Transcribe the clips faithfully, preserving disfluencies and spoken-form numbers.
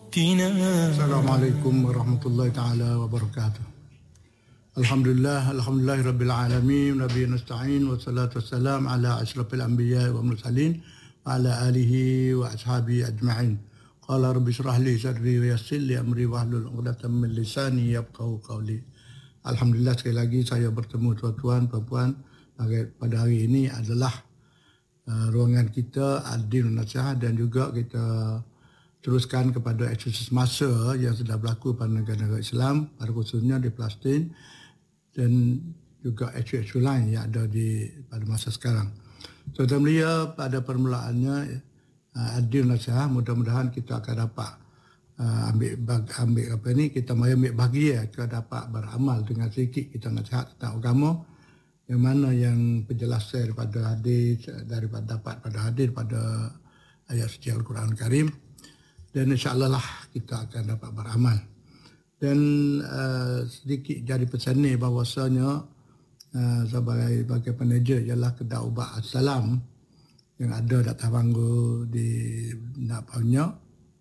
Assalamualaikum warahmatullahi taala wabarakatuh. Alhamdulillah, alhamdulillahi rabbil alamin, nabiyina nasta'in wa salatu wassalam ala asyrafil anbiya wa mursalin wa ala alihi wa ashabihi ajma'in. Qala rabbi shrah li sadri wa yassir li amri wahlul 'uqdatam min lisani yafqahu qawli. Alhamdulillah, sekali lagi saya bertemu tuan-tuan, puan-puan pada hari ini adalah uh, ruangan kita Ad-Din Nasihat, dan juga kita teruskan kepada eksersis masa yang sudah berlaku pada negara-negara Islam, pada khususnya di Palestin dan juga eksersis lain yang ada di pada masa sekarang. Tuan-tuan mulia, pada permulaannya uh, Ad-Din Nasihat, mudah-mudahan kita akan dapat uh, ambil ambil apa ni kita mari ambil bahagia, kita dapat beramal dengan sedikit kita nasihat tentang agama, yang mana yang penjelasan daripada hadis daripada dapat pada hadis pada ayat suci Al-Quran Karim. Dan insya-Allah lah kita akan dapat beramal. Dan uh, sedikit jadi pesan ni bahawasanya uh, sebagai sebagai peneja ialah kedai ubat Assalam yang ada atas panggung di nak punya,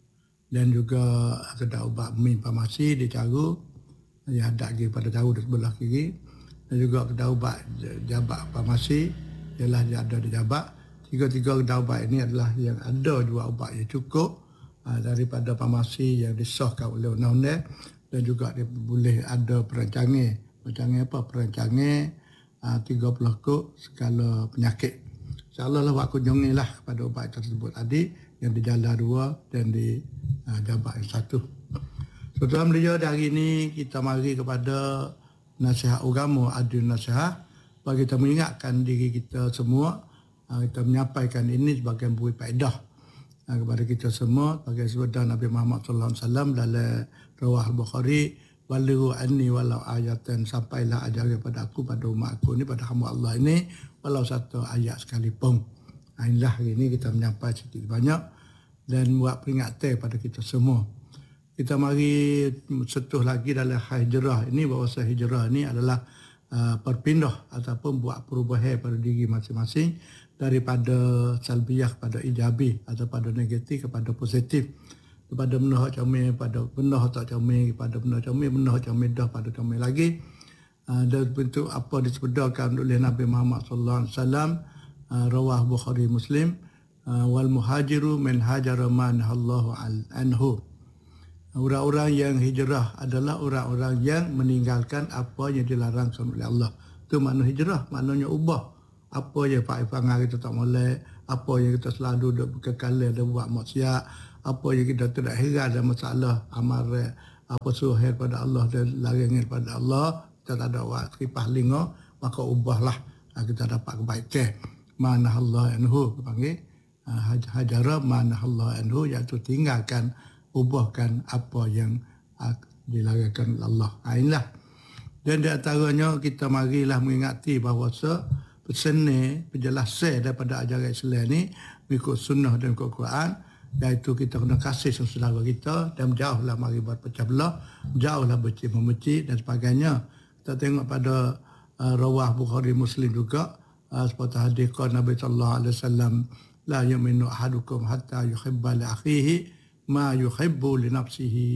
dan juga kedai ubat Mi Farmasi di Caru yang ada lagi pada Caru di sebelah kiri, dan juga kedai ubat Jabak Farmasi ialah yang ada di Jabak. Tiga-tiga kedai ubat ini adalah yang ada jual ubat yang cukup daripada farmasi yang disahkan oleh undang-undang, dan juga dia boleh ada perancangan perancangan apa perancangan uh, tiga puluh kok segala penyakit. InsyaAllah lah buat kunjungi lah kepada ubat tersebut tadi yang di Jalan dua dan di uh, Jabak yang satu. So, tuan beliau hari ini kita mari kepada nasihat agama, Ad-Din Nasihat, bagi kita mengingatkan diri kita semua, uh, kita menyampaikan ini sebagai beri faedah kepada kita semua, bagi sabda Nabi Muhammad sallallahu alaihi wasallam dalam riwayat Al-Bukhari, walighu anni walau ayatan, sampailah ajaran pada aku, pada umat aku ni, pada hamba Allah ini, walau satu ayat sekalipun. Inilah hari ini kita menyampaikan sedikit banyak dan buat peringatan pada kita semua. Kita mari sentuh lagi dalam hijrah ini, bahawa hijrah ini adalah uh, berpindah ataupun buat perubahan pada diri masing-masing, daripada salbiyah kepada ijabi atau pada negatif kepada positif, kepada benda comel pada benda tak comel, kepada benda comel benda comel dah pada comel lagi. Uh, dan bentuk apa disebutkan oleh Nabi Muhammad sallallahu alaihi wasallam, uh, rawah Bukhari Muslim, uh, wal muhajiru man hajara man Allahu anhu. Orang-orang yang hijrah adalah orang-orang yang meninggalkan apa yang dilarang oleh Allah. Itu makna hijrah, maknanya ubah. Apa yang Pak Ifang kita tak molek, apa yang kita selalu duk berkekalan dan buat maksiat, apa yang kita tidak heran dan masalah amal, apa suhir pada Allah dan larangan pada Allah, kita tak ada buat tripah lingo, maka ubahlah kita dapat kebaikan. Mana Allah anhu, panggil hajara mana Allah anhu, iaitu tinggalkan, ubahkan apa yang dilarangkan Allah. Inilah. Dan di antaranya kita marilah mengingati bahawa pesan ni, penjelasan daripada ajaran Islam ni mengikut sunnah dan mengikut Quran, iaitu kita kena kasih saudara kita, dan jauhlah mari berpecah belah, jauhlah benci membenci dan sebagainya. Kita tengok pada uh, rawah Bukhari Muslim juga, uh, seperti hadis Nabi sallallahu alaihi wasallam, la yu'minu ahadukum hatta yuhibba li akhihi ma yuhibbu li nafsihi.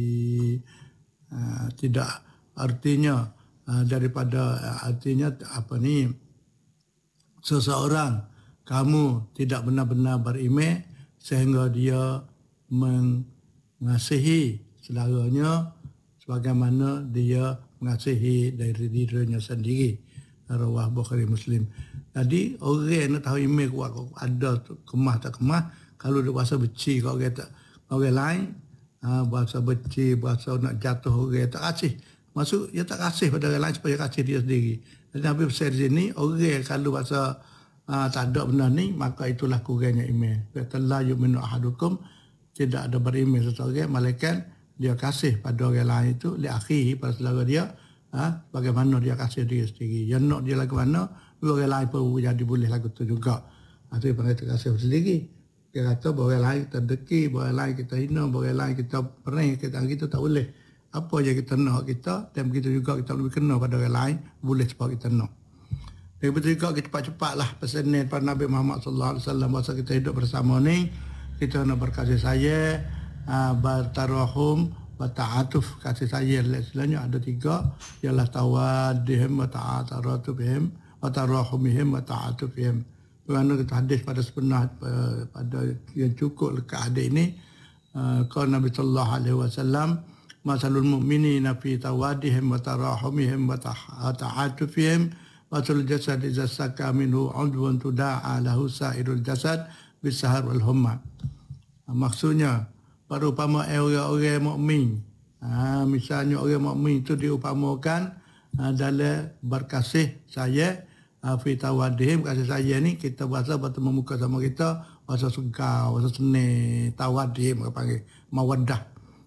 Uh, tidak artinya uh, daripada uh, artinya apa ni, seseorang kamu tidak benar-benar beriman sehingga dia mengasihi saudaranya sebagaimana dia mengasihi dari dirinya sendiri. Rawah Bukhari Muslim. Jadi orang nak tahu iman kuat, ada kemah tak kemah, kalau dia bahasa benci kat orang tak orang lain, ha, bahasa benci, bahasa nak jatuh orang tak kasih. Maksud dia tak kasih pada orang lain supaya kasih dia sendiri. Nabi besar di sini, orang kalau bahasa uh, tak ada benda ni, maka itulah kurangnya iman. Kata la yu'minu ahadukum, tidak ada beriman seseorang, malaikat dia kasih pada orang lain itu, li akhihi, pada saudara dia, ha, bagaimana dia kasih dia sendiri. Yang nak dia lagu mana, orang lain pun jadi boleh lagu tu juga. Itu yang panggil terkasih sendiri. Dia kata bahawa orang lain kita deki, bahawa orang lain kita hina, bahawa orang lain kita pening, kita kita tak boleh. Apa yang kita nak kita, dan begitu juga kita lebih kena pada orang lain, boleh sebab kita nak. Dan begitu juga kita cepat-cepatlah pesan pada Nabi Muhammad sallallahu alaihi wasallam, masa kita hidup bersama ni, kita nak berkasih sayang, uh, bertarahum, berta'atuf, kasih sayang istilahnya ada tiga, ialah tawadihim wa ta'ataratuhim wa tarahumihim wa ta'atufihim. Kerana kita hadis pada sebenar pada yang cukup lekat hadis ini, qala Nabi sallallahu alaihi wasallam, masalul mu'minina fi tawadihim wa tarahumihim wa ta'atufihim masalul jasad idza saka minhu 'udwun tuda'a lahu sa'irul jasad bisahar wal humma. Maksudnya perumpama orang-orang mukmin. Ha, misalnya orang mukmin itu diumpamakan ha, dalam berkasih sayang, ha, fi tawadihim, kasih sayang ni kita bahasa bertemu muka sama kita, bahasa segar, bahasa seni, tawadihim kita panggil, mawaddah.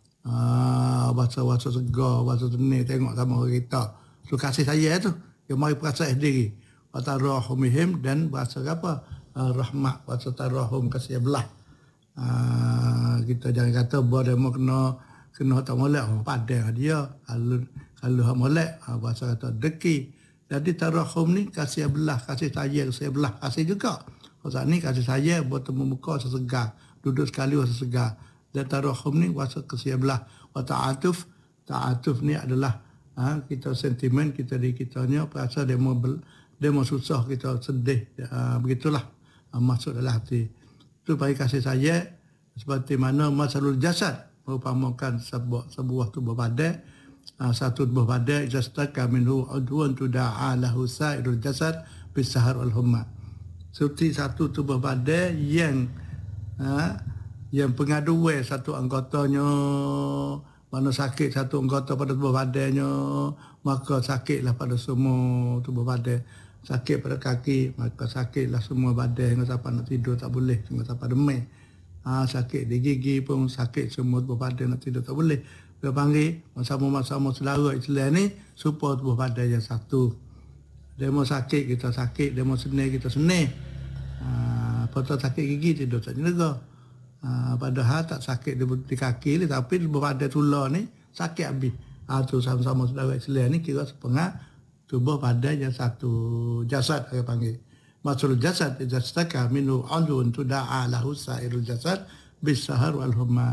Ha, bahasa-bahasa segar, bahasa seni, tengok sama orang kita. So kasih sayang tu, dia mari perasaan diri. Wa tarahumihim, dan bahasa apa? Ha, rahmat, bahasa tarahum, kasih belah. Uh, kita jangan kata boleh mau kena kena tak molek oh, padan dia kalau kalau hak molek uh, bahasa kata deki. Jadi tarahum ni kasih belah, kasih sayang, kasih belah, kasih juga. Pasal ni kasih sayang bertemu muka sesegar, duduk sekali sesegar. Dan tarahum ni bahasa kasih belah. Wa ta'atuf, ta'atuf ni adalah uh, kita sentimen kita di kitanya perasa demo demo susah, kita sedih, uh, begitulah uh, masuk dalam hati. Itu bagi kasih sayang, seperti mana masalul jasad merupakan sebuah, sebuah tubuh badan, satu tubuh badan jastaka minhu udwun tuda'a lahu sa'irul jasad bisahar wal humma. Seperti satu tubuh badan yang ha, yang pengaduan satu anggotanya, mana sakit satu anggota pada tubuh badannya, maka sakitlah pada semua tubuh badan. Sakit pada kaki, maka sakitlah semua badan. Tengok siapa nak tidur tak boleh, tengok siapa demam. Ha, sakit di gigi pun sakit semua tubuh badan, nak tidur tak boleh. Dia panggil sama-sama saudara Islam ni supaya tubuh badan yang satu. Dia mau sakit, kita sakit. Dia mau senil, kita senil. Ha, patut sakit gigi, tidur tak jaga. Ha, padahal tak sakit di, di kaki ni, tapi tubuh badan tular ni sakit habis. Ha, tu sama-sama saudara Islam ni kira sepengah tubuh badan yang satu, jasad saya panggil. Masul jasad idastaka minhu udwun tuda'a lahu sa'irul jasad bisahar wal humma.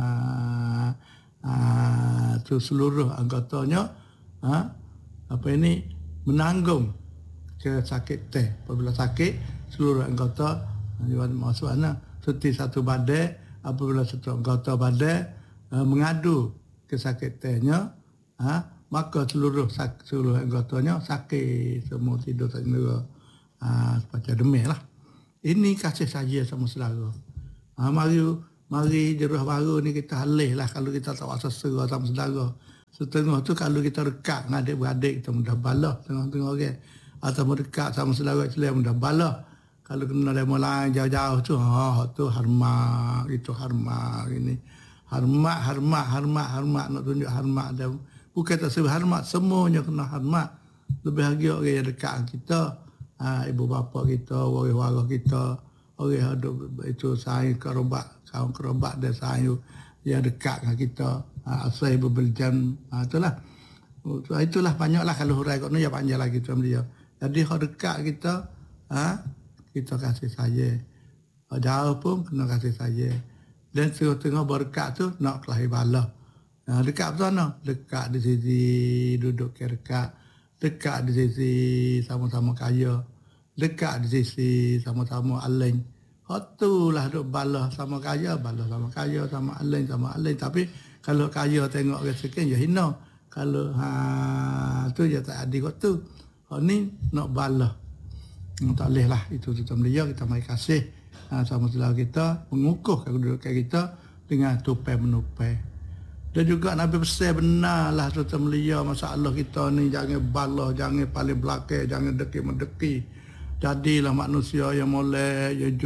Ah, tu seluruh anggotanya ha, apa ini menanggung ke sakit teh. Apabila sakit seluruh anggota masuk mana seperti satu badan, apabila satu anggota badan uh, mengadu ke sakit tehnya, ha, maka seluruh seluruh anggotanya sakit, semua tidur tak kena, ha, macam demam lah. Ini kasih saja sama saudara. Ha, mari mari jeruh baru ni kita alih lah kalau kita tak rasa serah sama saudara. Setengah tu kalau kita dekat dengan adik-beradik kita mudah balah tengah-tengah orang. Atau dekat sama saudara Islam mudah balah. Kalau kena demo lain jauh-jauh tu, ha, tu hormat, itu hormat ini. Hormat, hormat, hormat, hormat, nak tunjuk hormat dia. Bukan tak sebab hormat, semuanya kena hormat. Lebih lagi orang yang dekat kita, ha, ibu bapa kita, waris-waris kita, orang yang ada itu sayang kerobat, kaum kerobat dan sayang yang dekat dengan kita, ha, asal ibu berjam, ha, itulah. Itulah banyaklah kalau hurai kat ni ya panjang lagi tu dia. Jadi kalau dekat kita, ha, kita kasih sayang. Kalau jauh pun kena kasih sayang. Dan tengah-tengah berdekat tu nak kelahi balah. Nah, dekat sana, dekat di sisi duduk ke dekat, dekat di sisi sama-sama kaya, dekat di sisi sama-sama aling. Itulah duk balah sama kaya, balah sama kaya, sama aling, sama aling. Tapi kalau kaya tengok orang sekian, ya hina. Kalau ha, tu je tak adil kot tu. Hak ni nak balah. Hmm, tak boleh lah. Itu tuan dia, kita mari kasih ha, sama saudara kita, mengukuh kedudukan kita dengan tupai menupai. Dan juga Nabi pesan benarlah tuan belia masalah kita ni, jangan balah, jangan paling belakang, jangan deki-mendeki. Jadilah manusia yang molek, yang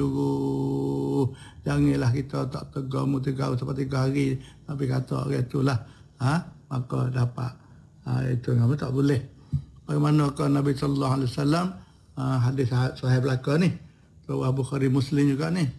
juru. Janganlah kita tak tegar mutigau seperti tiga hari. Nabi kata orang itulah, ha, maka dapat. Ha, itu apa tak boleh. Bagaimana kan Nabi sallallahu alaihi wasallam, ha, hadis sahih belakang ni, riwayat Bukhari Muslim juga ni.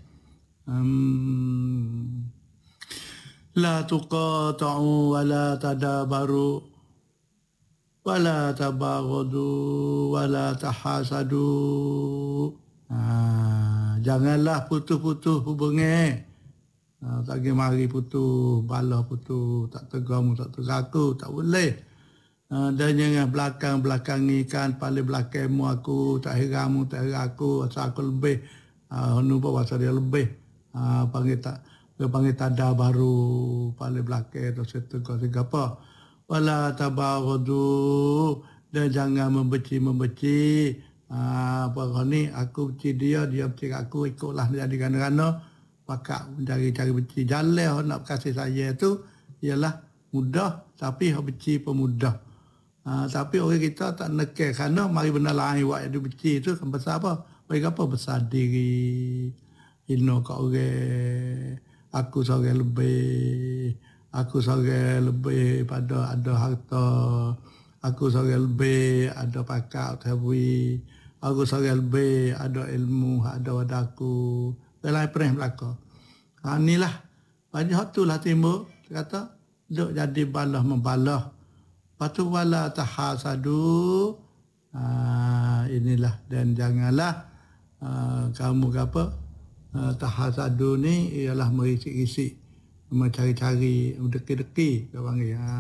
Um, La tuqata'u wa la tadabaru wa la tabaghadu wa la tahasadu. Ha, janganlah putus-putus hubungan. Uh, tak pergi mari putus, balah putus, tak tegamu, tak tegaku, tak boleh. Uh, dan jangan belakang-belakang ni kan, paling belakangmu aku, tak heramu, tak hera aku, asal aku lebih. Uh, Nubuh pasal dia lebih. Uh, panggil tak, dia panggil tada baru, paling belakang tu saya tegak segala apa. Wala tabaghadu, dan jangan membenci-membenci. Uh, apa ni, aku benci dia, dia benci aku, ikutlah jadi kerana pakak mencari-cari benci. Jalan orang nak kasih saya tu ialah mudah, tapi orang benci pun mudah. Ha, tapi orang kita tak nekeh kerana mari benda lain buat yang dia benci tu kan besar apa? Bagi apa besar diri. Hina kat orang. Aku seorang lebih. Aku seorang lebih pada ada harta. Aku seorang lebih ada pakak tabui. Aku seorang lebih ada ilmu, ada wadaku. Dalam pernah belakang. Ha, inilah. Banyak hak tu lah timbul. Dia kata, duk jadi balah membalah. Lepas tu wala tahasadu. Ha, inilah. Dan janganlah ha, kamu ke apa. Ha, tahasadu ni ialah merisik-risik. Mencari-cari, deki-deki. Dia panggil. Ha,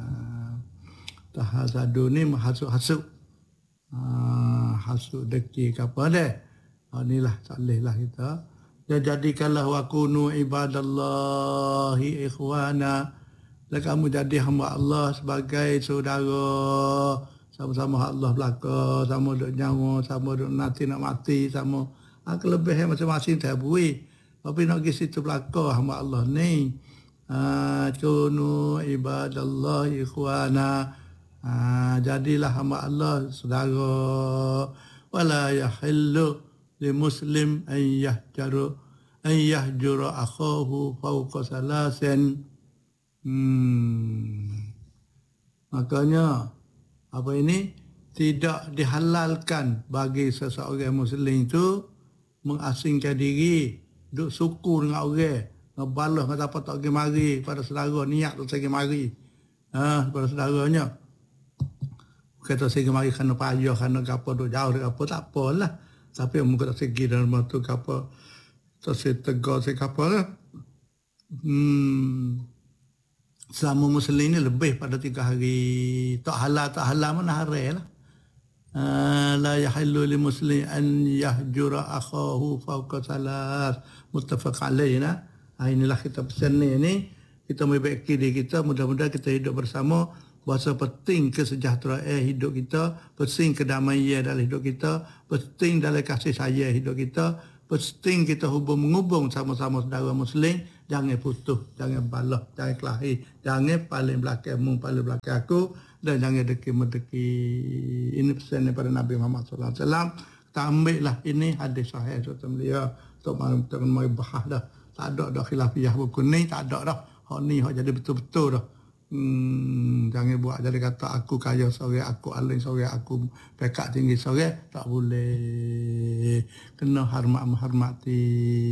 tahasadu ni menghasuk-hasuk. Ha, hasuk deki ke apa dia. Ha, inilah tak boleh lah kita. Dan jadikanlah wakunu ibadallahi ikhwana. Dan kamu jadi hamba Allah sebagai saudara. Sama-sama Allah belaka, sama duk nyawa, sama duk nanti nak mati, sama ha, kelebihan masing-masing tak bui. Tapi nak pergi situ belaka hamba Allah ni. Ha, kunu ibadallahi ikhwana. Ha, jadilah hamba Allah saudara. Wala yahillu li muslim an yahjaru an yahjura akhahu fawqa salasin. Hmm. Makanya apa ini tidak dihalalkan bagi seseorang muslim itu mengasingkan diri, duk suku dengan orang, ngebalah dengan apa tak pergi mari pada saudara, niat tu pergi mari. Ha, pada saudaranya. Kata saya mari kerana payah, kerana apa duk jauh dekat apa tak apalah. Tapi muka tak segi dalam waktu apa tak saya tegar saya apa lah. Hmm. Selama Muslim ni lebih pada tiga hari. Tak halal, tak halal mana hari lah. Uh, la yahillu li muslim an yahjura akhahu fawqa salas. Muttafaq alaih lah. Ha, inilah kita pesan ni. ni. Kita memperbaiki diri kita. Mudah-mudahan kita hidup bersama. Bahasa penting kesejahteraan hidup kita, penting kedamaian dalam hidup kita, penting dalam kasih sayang hidup kita, penting kita hubung menghubung sama-sama saudara Muslim. Jangan putus, jangan balah, jangan kelahi, jangan paling belakangmu, paling belakang aku, dan jangan deki-mendeki. Ini pesan daripada Nabi Muhammad sallallahu alaihi wasallam. Kita ambil lah ini hadis sahih Sultan Mulia. Tok malam kita mari bahas dah. Tak ada dah khilafiyah buku ni, tak ada dah. Hak ni hak jadi betul-betul dah. Hmm, jangan buat jadi kata aku kaya seorang, aku alim seorang, aku pekat tinggi seorang. Tak boleh. Kena hormat menghormati.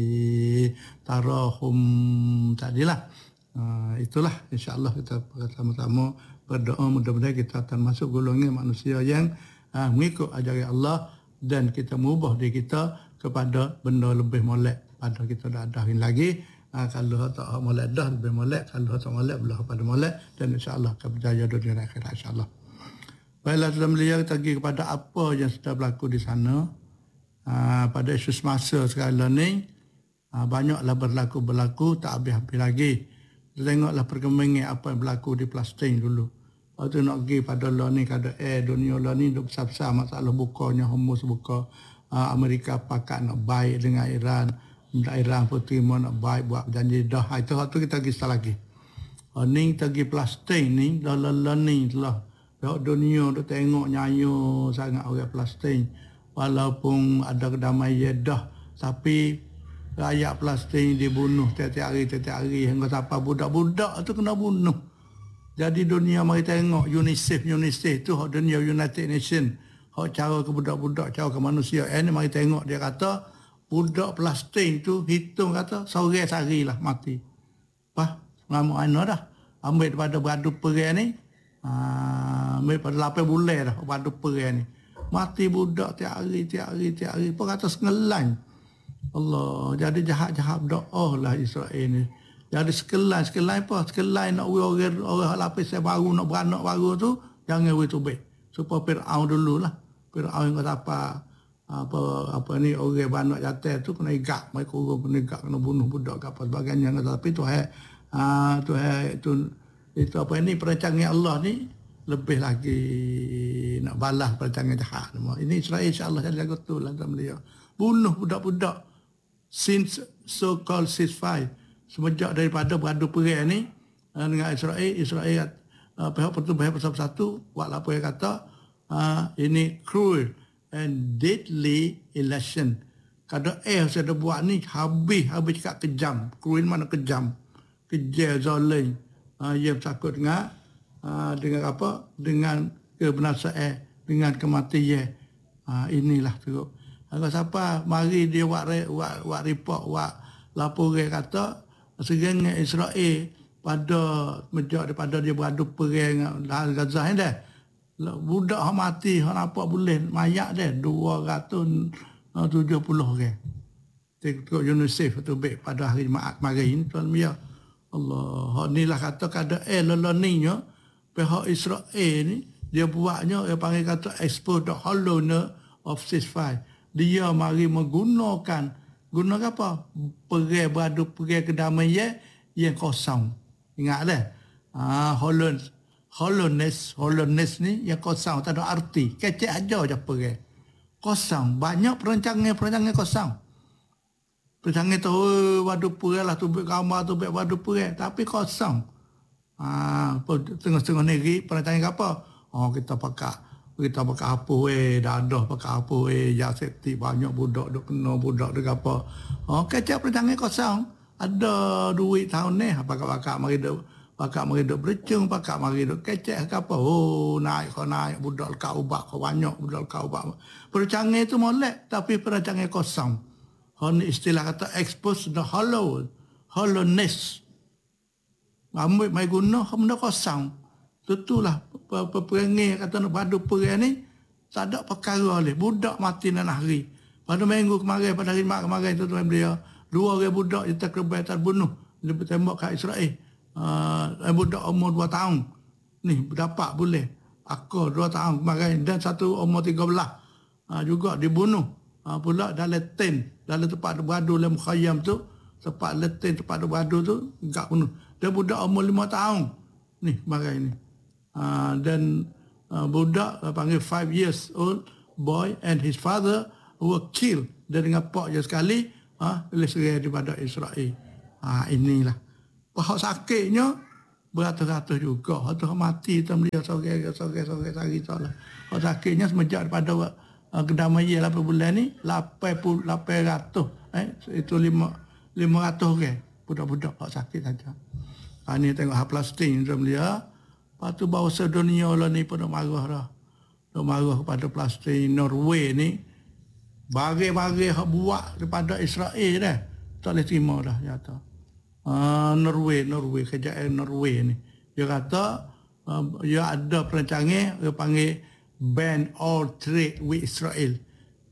Tarahum tadilah. Uh, itulah insya-Allah kita sama-sama berdoa mudah-mudahan kita akan masuk golongan manusia yang uh, mengikut ajaran Allah dan kita mengubah diri kita kepada benda lebih molek pada kita dah ada lagi. Ha, kalau tak molek dah lebih molek, kalau tak molek belah pada molek, dan insya-Allah akan berjaya dunia dan akhirat insya-Allah. Baiklah dalam beliau kita pergi kepada apa yang sudah berlaku di sana. Ha, pada isu semasa sekarang ni ha, banyaklah berlaku-berlaku tak habis-habis lagi. Kita tengoklah perkembangan apa yang berlaku di Palestin dulu. Lepas tu nak pergi pada lah ni kada eh dunia lah ni duk besar-besar masalah bukanya Hormuz buka. Ha, Amerika pakat nak baik dengan Iran. Daerah pun terima nak baik buat janji dah. Itu waktu kita pergi start lagi. Oh, ni kita pergi Palestin ni, dah lelah ni telah. Dah dunia tu tengok nyayo sangat orang Palestin. Walaupun ada kedamaian dah. Tapi rakyat Palestin dibunuh tiap-tiap hari, tiap-tiap hari. Hingga sampai budak-budak tu kena bunuh. Jadi dunia mari tengok UNICEF, UNICEF tu hak dunia United Nations. Hak cara ke budak-budak, cara ke manusia. Eh ni mari tengok dia kata, budak Palestin tu hitung kata sore sehari lah mati. Apa? Mengamuk anak dah. Ambil daripada beradu perang ni. Ha, ambil pada lapan bulan dah beradu perang ni. Mati budak tiap hari, tiap hari, tiap hari. Apa kata sengelan. Allah. Jadi jahat-jahat berdoa lah Israel ni. Jadi sekelai, sekelai apa? Sekelai nak we orang orang lapis yang baru, nak beranak baru tu, jangan we tubik. Supaya Fir'aun dululah. Fir'aun yang kata apa, apa apa ni orang beranak jatuh tu kena igak, mai kurung kena igak, kena bunuh budak ke apa sebagainya. Tapi tu hai ah tu hai tu itu apa ini perancangan Allah ni lebih lagi nak balas perancangan jahat. Ini Israel insya-Allah jadi lagu tu lah dalam dia. Bunuh budak-budak since so called ceasefire. Semenjak daripada beradu perang ni uh, dengan Israel, Israel uh, pihak pertubuhan bersatu-satu buat apa yang kata uh, ini cruel and deadly election. Kada eh saya buat ni habis habis cakap kejam. Cruel mana kejam? Kejam zalim. Uh, ia takut dengan uh, dengan apa? Dengan kebinasaan, dengan kematian. Uh, inilah teruk. Kalau siapa mari dia buat buat, buat report, buat laporan kata segala Israel pada sejak daripada dia beradu perang dalam Gaza ni dah. Budak hak mati, hak nampak boleh mayat dia dua ratus tujuh puluh orang. Tengok UNICEF tu baik pada hari Jumaat kemarin tuan Mia. Allah, hak nilah kata kada eh leloninya pihak Israel ni dia buatnya dia panggil kata expose the hollowness of ceasefire. Dia mari menggunakan guna apa? Perang beradu perang kedamaian yang kosong. Ingat dah. Ah, hollowness, hollowness, hollowness ni yang kosong, tak ada arti. Kecek aja je perang. Kosong. Banyak perancangan-perancangan kosong. Perancangan tu beradu perang lah, tu buat gambar, tu buat beradu perang. Tapi kosong. Ah, tengah-tengah negeri perancangan apa? Oh, kita pakai kita pakai apa eh dadah pakai apa eh ya safety banyak budak duk kena budak duk apa oh kecap perancangan kosong ada duit tahun ni pakak-pakak mari duk pakak mari duk bercung pakak mari duk kecap ke apa oh naik kau naik budak lekat ubak kau banyak budak lekat ubak perancangan itu molek tapi perancangan kosong hon istilah kata expose the hollow hollowness ambil mai guna benda kosong. Tentulah peperangan kata nak beradu perang ni tak ada perkara oleh budak mati dan hari. Pada minggu kemarin pada hari Jumaat kemarin tu tuan dia dua orang budak kita kerbau terbunuh dia tembak kat Israel. Uh, budak umur dua tahun ni dapat boleh akal dua tahun kemarin dan satu umur tiga belas uh, juga dibunuh uh, pula dalam tent dalam tempat beradu dalam mukhayyam tu tempat letin tempat beradu tu enggak bunuh. Dia budak umur lima tahun ni kemarin ni. Uh, dan uh, budak uh, panggil five years old boy and his father were killed dan dengan pak je sekali uh, oleh serai daripada Israel. Uh, inilah pahak sakitnya beratus-ratus juga. Hak mati tu dia sore-sore-sore hari tu lah. Hak sakitnya semenjak daripada uh, kedamaian lapan bulan ni lapan puluh lapan ratus eh itu lima ratus orang budak-budak hak sakit saja. Ha, ni tengok hak Palestin tu dia. Lepas tu bangsa dunia lah ni pun marah dah. Dah marah kepada Palestin. Norway ni bagi-bagi hak buat daripada Israel dah. Tak boleh terima dah kata. Uh, Norway, Norway, kerajaan Norway ni. Dia kata uh, dia ada perancangan dia panggil ban all trade with Israel.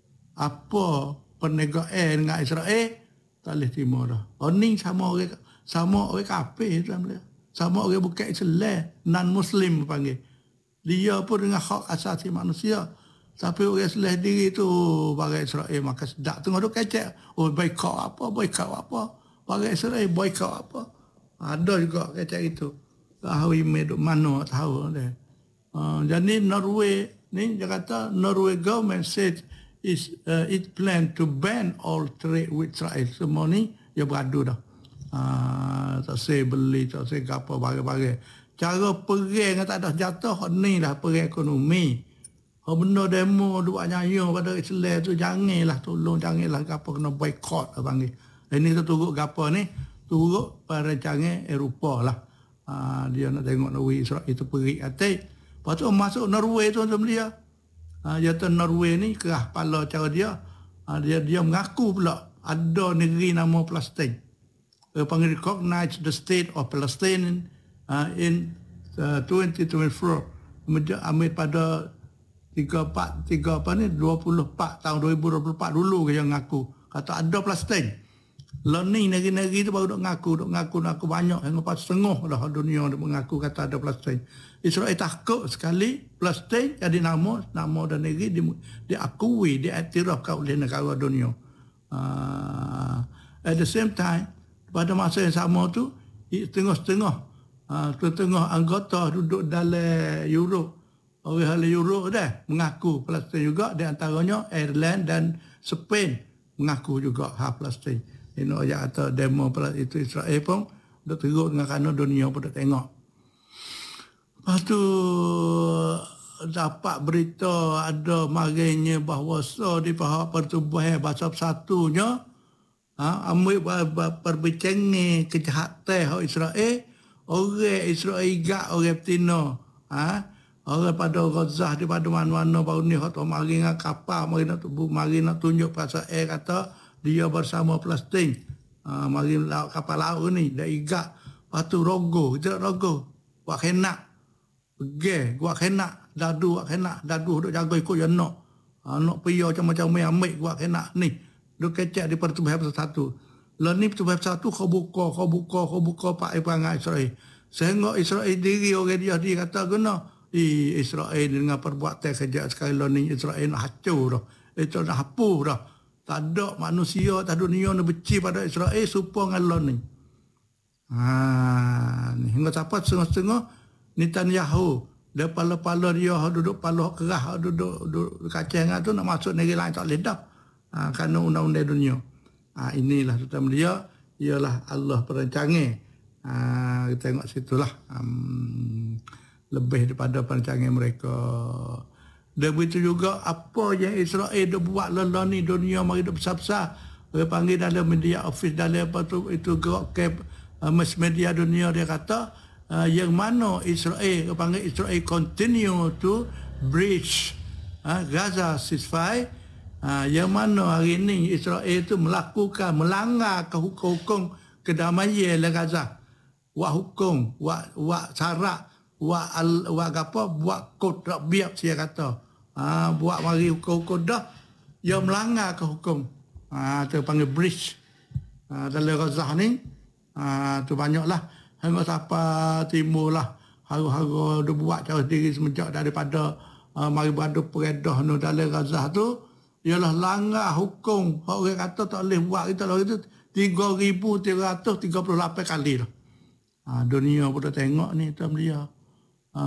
Apa perniagaan dengan Israel tak boleh terima dah. Oh ni sama orang sama orang kafir dalam dia. Sama orang bukan Islam, non-Muslim panggil. Dia pun dengan hak asasi manusia. Tapi orang Islam diri tu bagai Israel maka sedap. Tengok tu kecek. Oh boycott apa, boycott apa. Bagai Israel boycott apa. Ada juga kecek itu. Tahu email duk mana tahu dia. Uh, jadi Norway ni dia kata Norway government said is uh, it plan to ban all trade with Israel. Semua ni dia beradu dah. Uh, tak saya beli, tak saya apa bagai-bagai. Cara perang tak ada senjata, ni lah perang ekonomi. Kalau benda demo, dua nyanyi pada Islam tu, janganlah tolong, janganlah apa kena boycott lah panggil. Ini tu turut apa ni? Turut perancangan Eropah lah. Uh, dia nak tengok Norway Israel itu perik atas. Lepas tu masuk Norway tu macam dia. Uh, dia tu Norway ni kerah kepala cara dia. Uh, dia dia mengaku pula ada negeri nama Palestin. Dia panggil recognize the state of Palestine uh, in uh, twenty twenty-four. Ambil pada tiga puluh empat, tiga apa ni, dua puluh empat tahun dua ribu dua puluh empat dulu dia ngaku. Kata ada Palestin. Learning negeri-negeri tu baru duk ngaku, duk ngaku, ngaku banyak. Yang lepas setengah dah dunia duk mengaku kata ada Palestin. Israel takut sekali Palestin jadi nama, nama dan negeri di, diakui, diiktirafkan oleh negara dunia. Uh, at the same time, pada masa yang sama tu, setengah-setengah, uh, setengah anggota duduk dalam Europe, orang dalam Europe dah mengaku Palestin juga, di antaranya Ireland dan Spain mengaku juga hak Palestin. Ini ayat atau demo itu Israel pun dah teruk dengan kerana dunia pun dah tengok. Lepas tu dapat berita ada marinya bahawa so di pihak pertubuhan bahasa satunya ha, ambil perbincangan kejahatan Israel, orang Israel igak orang Palestin, ha, orang pada Gaza di pada mana-mana baru ni hot mari dengan kapal, mari nak mari nak tunjuk pasal air kata dia bersama Palestin. Ha, mari laut kapal laut ni dah igak, lepas tu rogo, kita rogo, buat khenak. Pergi, buat khenak, dadu buat khenak, dadu duk jaga ikut je nak. Ha, nak pergi macam-macam ambil buat khenak ni. Duk kecek di pertubuhan satu. Lalu ni pertubuhan satu kau buka, kau buka, kau buka pak perangai Israel. Sehingga Israel diri orang dia dia kata guna, eh Israel dengan perbuatan kerja sekali lalu ni Israel nak hancur dah. Itu nak hapus dah. Tak ada manusia, tak ada dunia yang benci pada Israel supaya dengan Allah ni. Ha, ni hingga sampai setengah-setengah Netanyahu, dia pala-pala dia duduk pala kerah, duduk duduk kacang tu nak masuk negeri lain tak boleh dah. Ha, kerana undang-undang dunia. Ha, inilah tuan dia, ialah Allah perancangan. Ha, kita tengok situlah. Um, lebih daripada perancangan mereka. Dan begitu juga apa yang Israel dah buat lelah ni dunia mari dah besar-besar. Dia panggil dalam media office dalam apa tu itu gerak ke uh, mass media dunia dia kata uh, yang mana Israel dia panggil Israel continue to breach uh, Gaza ceasefire. Uh, yang mana hari ini Israel itu melakukan melanggar ke hukum kedamaian dalam Gaza. Buat hukum, buat buat syarat, buat al, buat apa, buat kod rabiat saya kata. Ha, buat mari hukum-hukum dah dia melanggar ke hukum. Ha, tu panggil breach. Ha, dalam Gaza ni ha, tu banyaklah hingga sampai timur lah haru-haru dia buat cara sendiri semenjak daripada uh, mari berada peredah no dalam Gaza tu ialah langgar hukum. Orang kata tak boleh buat kita lah itu tiga ribu tiga ratus tiga puluh lapan kali lah. Ha, dunia pun dah tengok ni tuan dia. Ha,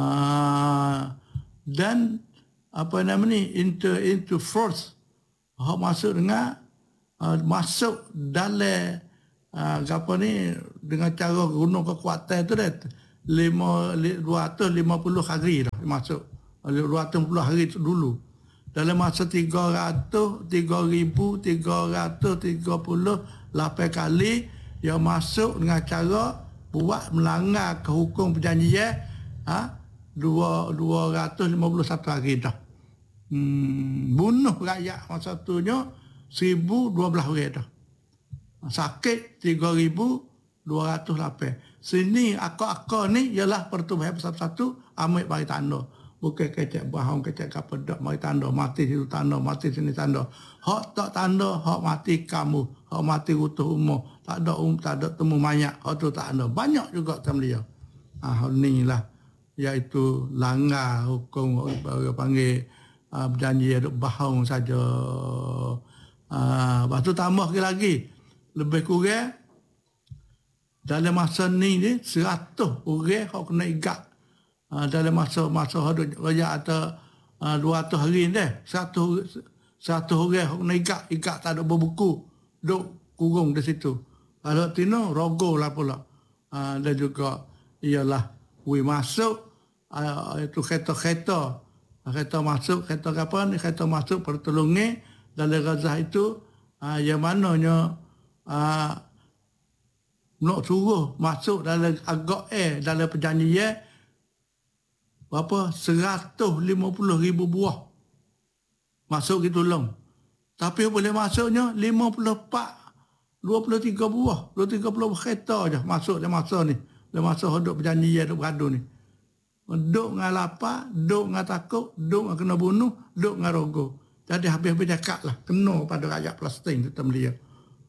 dan apa nama ni into into force hak masuk dengan uh, masuk dalam uh, apa ni dengan cara guna kekuatan tu dah lima dua ratus lima puluh hari dah masuk dua ratus lima puluh hari dulu dalam masa tiga ratus tiga ribu tiga ratus tiga puluh lapan kali dia masuk dengan cara buat melanggar ke hukum perjanjian ha dua ratus lima puluh satu hari dah. Hmm, bunuh rakyat masa satunya seribu dua belas orang dah. Sakit tiga ribu dua ratus lapan. Sini akak-akak ni ialah pertubuhan satu-satu ambil bagi tanda. Bukan kecek bahang, kecek kapedak mari tanda, mati situ tanda, mati sini tanda. Hak tak tanda, hak mati kamu, hak mati utuh umur. Tak ada um, tak ada temu mayat, hak tu tak ada. Banyak juga macam dia. Ah, ni lah iaitu langgar hukum orang panggil uh, berjanji ada bahang saja. Uh, lepas tu tambah lagi lebih kurang dalam masa ni ni seratus orang hak kena igat uh, dalam masa masa raya atau uh, dua ratus hari ni seratus seratus orang hak kena igat igat tak ada berbuku duk kurung di situ. Kalau tino rogo lah pula. Uh, dan juga ialah we masuk Uh, itu kereta-kereta kereta masuk kereta apa ni kereta masuk pertolongan dalam Gaza itu uh, yang mananya uh, nak suruh masuk dalam agak air dalam perjanjian berapa seratus lima puluh ribu buah masuk kita tolong tapi boleh masuknya lima puluh empat dua puluh tiga buah dua puluh tiga puluh kereta je masuk dalam masa ni dalam masa hidup perjanjian hidup beradu ni. Duk dengan lapar, duk dengan takut, duk dengan kena bunuh, duk dengan rogo. Jadi habis-habis cakap lah, kena pada rakyat Palestin kita dia.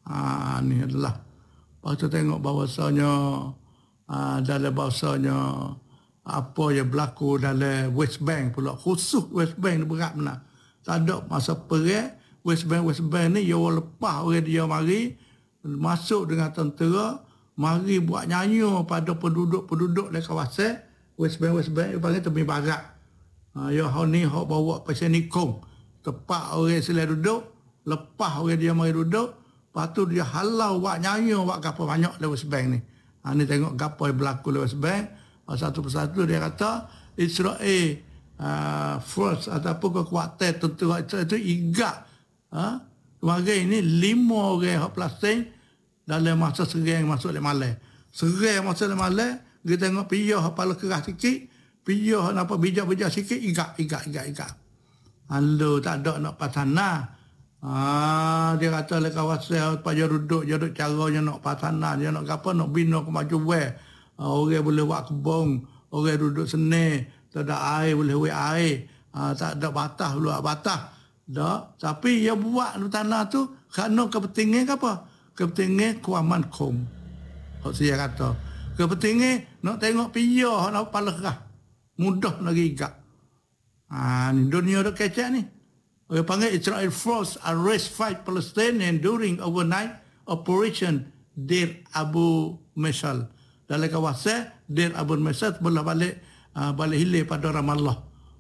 Ha, ni adalah. Lepas tu tengok bahawasanya uh, dalam bahawasanya apa yang berlaku dalam West Bank pula. Khusus West Bank ni berat benar. Tak ada masa perang West Bank, West Bank ni, dia lepas orang dia mari, masuk dengan tentera, mari buat nyanyi pada penduduk-penduduk di kawasan West Bank, West Bank, dia panggil tepi barat. Ha, ya, hau ni, hau bawa pasien nikung. Tepat orang selain duduk, lepas orang dia mari duduk, lepas tu dia halau buat nyanyi, buat apa banyak di West Bank ni. Ha, ni tengok apa yang berlaku di West Bank. Ha, satu persatu dia kata, Israel uh, force ataupun kekuatan tentera Israel itu igak. Ha? Kemarin ini lima orang yang Palestin dalam masa serang masuk di Malai. Serang masuk di Malai, kita tengok piyah kepala keras sikit, piyah nampak bijak-bijak sikit, igak, igak, igak, igak. Lalu tak ada nak pasana. Ha, dia kata oleh kawasan supaya duduk, dia duduk caranya nak pasana, dia nak apa, nak bina kemajuan. Ha, orang boleh buat kebun, orang duduk seni, tak ada air, boleh buat air. Ha, tak ada batas, boleh buat batas. Tak, tapi dia buat tanah tu kerana kepentingan apa? Kepentingan kewaman kaum. Hak saya kata. Kepentingan nak tengok piyah nak kepala kerah. Mudah nak gigak. Ha, ni dunia dah kecek ni. Orang panggil Israel force arrest five Palestinians during overnight operation Deir Abu Mesal. Dalam kawasan Deir Abu Mesal sebelah balik uh, balik hilir pada Ramallah.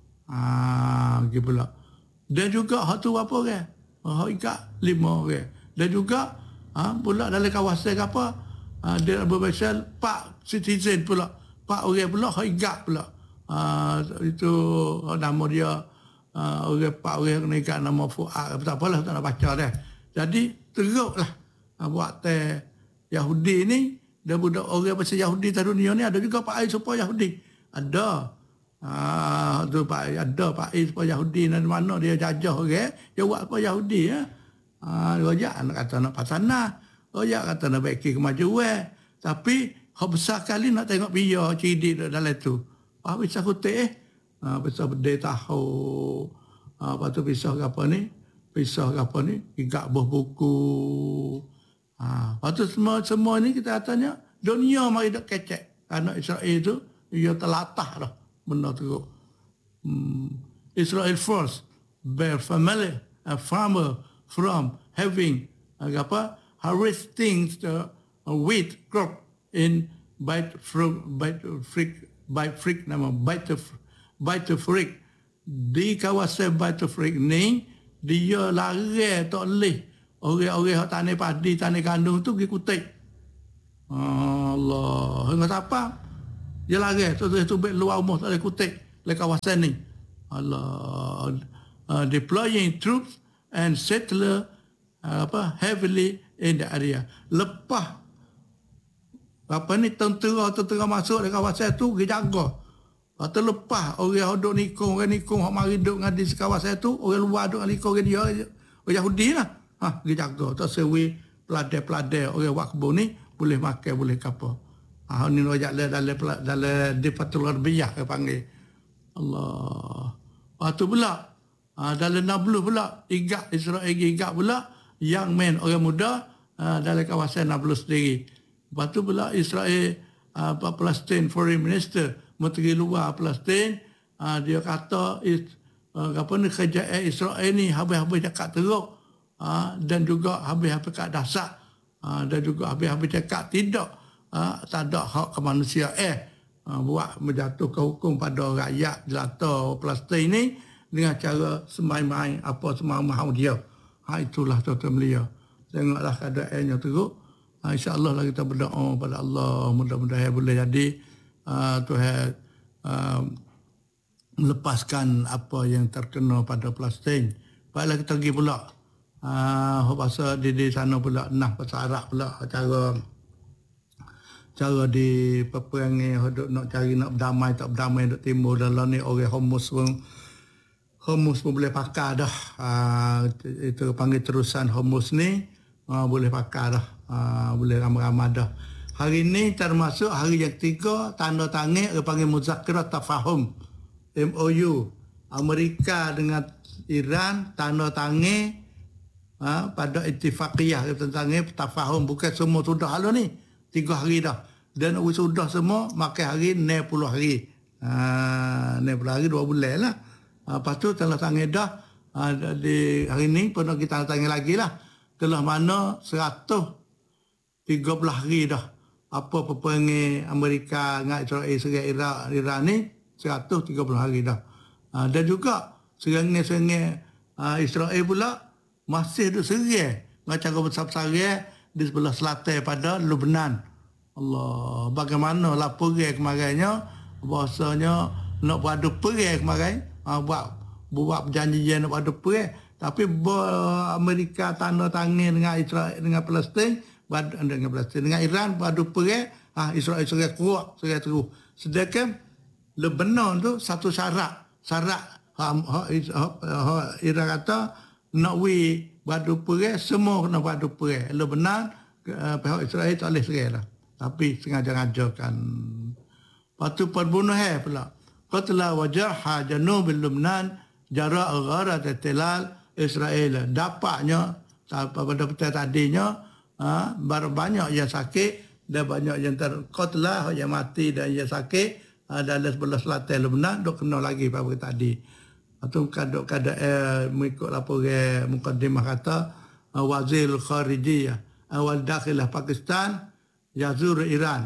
Ah, gitu pula. Dan juga hak tu apa orang? Hak ikat lima orang. Dan juga ha, pula dalam kawasan apa? Ha, dia berbasal pak citizen pula. Pak orang pula hak ikat pula. Ha, itu nama dia ha, orang pak orang ni ikat nama Fuad. Tak apalah tak nak baca dah. Jadi teruklah ha, buat teh Yahudi ni dan budak orang pasal Yahudi di dunia ni ada juga pak ai supaya Yahudi. Ada. Ah, tu Pak ada Pak Is supaya Yahudi dan mana dia jajah orang, okay? Dia buat apa Yahudi ya. Ah, rojak nak kata nak pasana, rojak kata nak baiki kemajuan. Tapi hak besar kali nak tengok biar cidik dalam tu. Ah, bisa kutip eh. Ah, bisa bedai tahu. Ah, apa tu pisah ke apa ni? Pisah ke apa ni? Igak buah buku. Ah, lepas tu semua semua ni kita katanya dunia mari dak kecek. Karena Israel tu dia telatah dah. Benda teruk. Hmm. Israel force bear family a farmer from having uh, apa harvesting the uh, wheat crop in bite fruit bite freak bite freak nama bite bite freak di kawasan bite freak ni dia lari tak leh orang-orang yang tanah padi tanah kandung tu pergi kutip. Allah enggak apa. Dia lari tu tu bet luar rumah tak boleh kutip di kawasan ni. Allah uh, deploying troops and settler uh, apa heavily in the area. Lepas apa ni tentera-tentera masuk di kawasan tu dia jaga. Atau lepas orang duduk nikung, orang nikung hok mari duduk dengan di kawasan tu, orang luar duduk dengan nikung dia orang Yahudi lah. Ha dia jaga. Tak sewi peladai-peladai orang buat kebun ni boleh makan, boleh apa. Ah, ni rojak dalam dalam di Fatul Gharbiyah ke panggil. Allah. Lepas tu pula ah, dalam Nablus pula igak Israel igak pula young men orang muda ah, dalam kawasan Nablus sendiri. Lepas tu pula Israel ah, Palestine Foreign Minister Menteri Luar Palestin ah, dia kata is, ah, apa ni kerajaan Israel ni habis-habis cakap teruk ah, dan juga habis-habis cakap dasar ah, dan juga habis-habis cakap tidak Ha, tak ada hak kemanusiaan eh, ha, buat menjatuhkan hukum pada rakyat jelata Palestin ni dengan cara semai-mai apa semau-mau dia. Ha, itulah tuan-tuan belia. Tengoklah keadaannya teruk. Ha, InsyaAllah lah kita berdoa pada Allah. Mudah-mudahan boleh jadi uh, Tuhan uh, melepaskan apa yang terkena pada Palestin. Baiklah kita pergi pula. Uh, pasal di, di sana pula nah pasal Arab pula cara cara di peperangan duk nak cari nak berdamai tak berdamai duk timbul dalam ni orang Hamas pun Hamas pun boleh pakai dah uh, itu panggil terusan Hamas ni uh, boleh pakai dah uh, boleh ramai-ramai dah. Hari ni termasuk hari yang ketiga tanda tangan orang panggil Muzakirah Tafahum M O U Amerika dengan Iran tanda tangan ha, pada ittifaqiyah tentang ni tafahum, bukan semua sudah halu ni tiga hari dah, dan sudah semua makan hari enam puluh hari, ha, enam puluh hari dua bulan lah. Ha, lepas tu telah tangan dah, ha, di hari ni pun kita tanya lagi lah, telah mana seratus tiga puluh hari dah apa peperangan Amerika dengan Israel serang Iraq Iran ni seratus tiga puluh hari dah. Ha, dan juga serangan-serangan ha, Israel pula masih duk serang macam cara besar-besar di sebelah selatan pada Lebanon. Allah, bagaimana laporan kemarinnya bahasanya nak beradu perang kemarin, ha, buat buat perjanjian nak beradu perang, tapi Amerika tanda tangan dengan Israel dengan Palestin, dengan Palestin dengan Iran beradu perang, ha, Israel serang kuat, serang terus. Sedangkan Lebanon tu satu syarat, syarat ha, ha, ha, ha, Iran kata nak wi beradu perang, semua kena beradu perang. Lebanon uh, pihak Israel tak boleh serang lah, tapi sengaja-ngajakan. Lepas tu perbunuhan pula. Qatla wajah janub Lebanon jara gharat tilal Israel. Dapatnya pada petang tadinya, ha, banyak yang sakit dan banyak yang terqatla, yang mati dan yang sakit, ha, dalam sebelah selatan Lebanon dok kena lagi pada tadi. Atau kadang-kadang eh, mengikut laporan mukaddimah kata uh, Wazir Kharijiyah awal dakhilah Pakistan yazur Iran.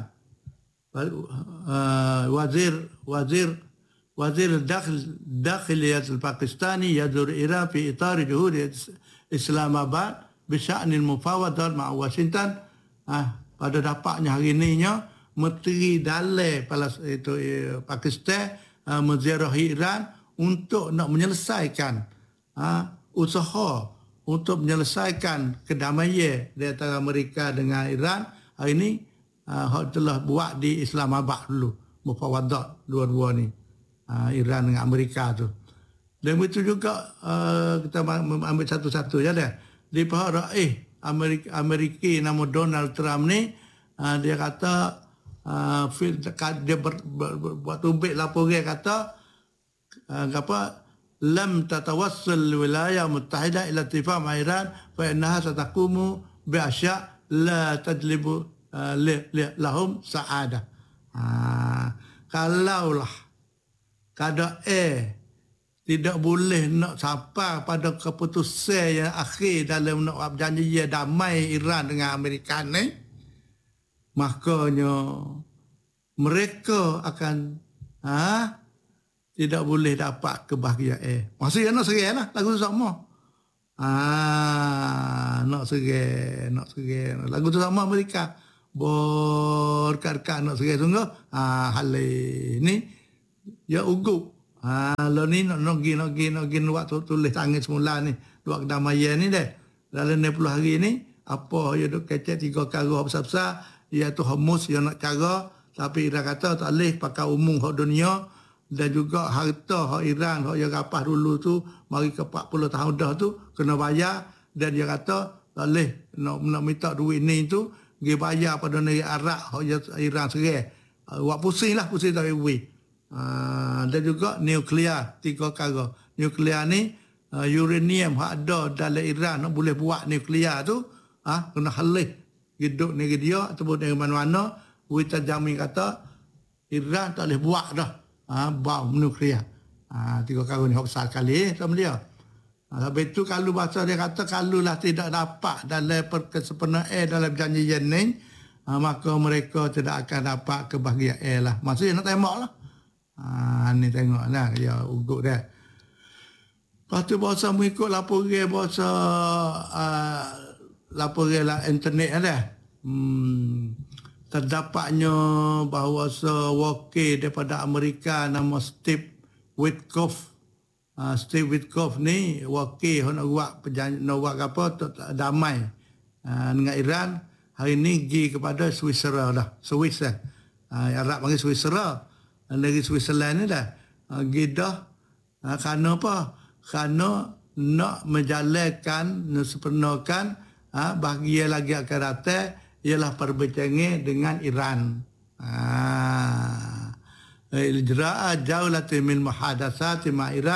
Uh, wazir wazir wazir dakhil dakhiliyat al-Pakistani yazur Iran fi itar juhud Islamabad bisya'an al-mufawadat ma' Washington. Ah, pada dapatnya hari ininya Menteri Dalam itu eh, Pakistan uh, menziarahi Iran untuk nak menyelesaikan ha, usaha untuk menyelesaikan kedamaian di antara Amerika dengan Iran. Hari ini ha, telah buat di Islamabad dulu, mufawadat dua-dua ni, ha, Iran dengan Amerika tu. Dan itu juga uh, kita ambil satu-satu je dah. Di pihak raih Amerika, Amerika nama Donald Trump ni, uh, dia kata uh, dia ber, ber, ber, buat tubik laporan kata Uh, apa lam tatawassal wilayah muttahidah ila ittifaq ma Iran fa innaha sataqumu bi asya' la tajlibu uh, lahum sa'adah. Ha, kalaulah kada eh tidak boleh nak sampai pada keputusan yang akhir dalam nak perjanjian damai Iran dengan Amerika ni, makanya mereka akan ha tidak boleh dapat kebahagiaan. Maksudnya nak serai lah. Lagu tu sama. Ah, nak serai. Nak serai. Lagu tu sama Amerika. Berkat-kat nak serai sungguh. Ah, halai ni. Ya ugup. Ah, lo ni nak nogi, nogi, nogi. Waktu tulis tangan semula ni. Buat kedamaian ni dah. Dalam enam puluh hari ni. Apa yang duk kecek tiga karah besar-besar. Iaitu Hormuz yang nak cara. Tapi Iran kata tak boleh pakai umum hak dunia. Dan juga harta hak Iran hak yang kapah dulu tu mari ke empat puluh tahun dah tu kena bayar. Dan dia kata tak boleh nak, nak minta duit ni tu dia bayar pada negara Arab hak yang Iran serang. Uh, buat pusing lah, pusing tak boleh. Uh, dan juga nuklear, tiga perkara. Nuklear ni uh, uranium hak ada dalam Iran nak boleh buat nuklear tu, uh, kena halih hidup negara dia ataupun dari mana-mana. Wita Jami kata Iran tak boleh buat dah ha, bom nuklear. Ha, tiga kali ni besar kali sama dia. Ha, habis itu kalau bahasa dia kata kalau lah tidak dapat dalam kesempurnaan dalam perjanjian ni, ha, maka mereka tidak akan dapat kebahagiaan lah. Maksudnya nak tembak lah. Ha, ni tengok lah dia ugut dia. Lepas tu bahasa mengikut laporan bahasa uh, laporan lah internet ada. Hmm, terdapatnya bahawa wakil daripada Amerika nama Steve Witkoff. Uh, Steve Witkoff ni wakil nak buat perjanjian, nak buat apa damai uh, dengan Iran. Hari ni pergi kepada Switzerland dah. Swiss lah. Uh, Arab panggil Switzerland. Negeri Switzerland ni dah. Uh, pergi dah. Uh, kerana apa? Kerana nak menjalankan, sempurnakan uh, bahagia lagi akan datang ialah perbincangan dengan Iran. Ah, ijra'a jawlatin min muhadatsati ma Iran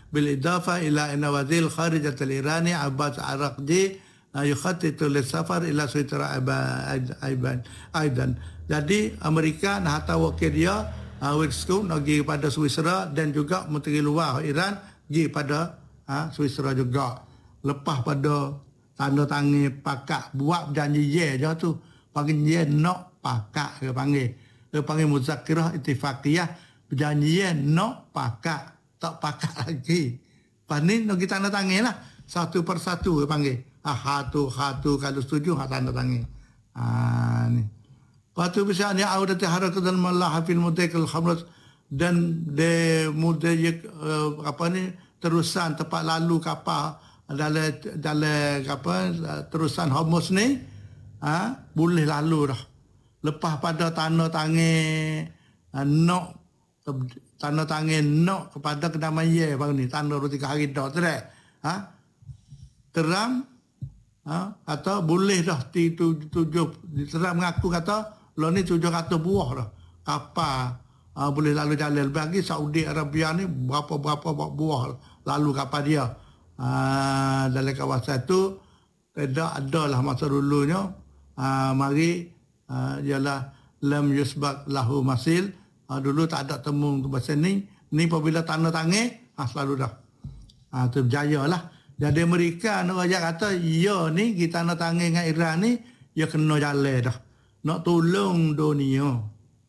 بالإضافة إلى أن وزير الخارجية الإيراني عباس عراقجي يخطط للسفر إلى سويسرا أيضا. Jadi Amerika nak hantar wakil dia Wirsku nak pergi pada Switzerland dan juga Menteri Luar Iran pergi pada ha, Switzerland juga. Lepas pada tanda tangan pakak buat janji ye je tu. Panggil ye nak pakak dia panggil. Dia panggil muzakirah ittifaqiyah. Berjanji ye nak pakak. Tak pakak lagi. Lepas ni nak kita tanda tangan lah. Satu persatu dia panggil. Ha, hatu, hatu. Kalau setuju, ha, tanda tangan. Ha, ni. Lepas tu bisa ni audati harakatul malah fil mudakil khamras dan de mudayak uh, apa ni terusan tempat lalu kapal dalam dalam apa terusan Hormuz ni ha, boleh lalu dah. Lepas pada tanda tangan uh, nok tanda tangan nok kepada kedamaian bang ni tanda dua tiga hari dah terang ha, terang ha, atau boleh dah tujuh tujuh terang mengaku kata lo ni tujuh ratus buah dah kapal uh, boleh lalu jalan. Bagi Saudi Arabia ni berapa-berapa buah lalu kapal dia uh, dalam kawasan tu. Tidak ada lah masa dulunya uh, mari uh, ialah lam yusbak lahu masil. Uh, dulu tak ada temu bahasa ni. Ni apabila tanda tangan uh, selalu dah uh, tu berjaya lah. Jadi Amerika nak ajak kata ya ni kita tanda tangan dengan Iran ni ya kena jalan dah. Nak tolong dunia.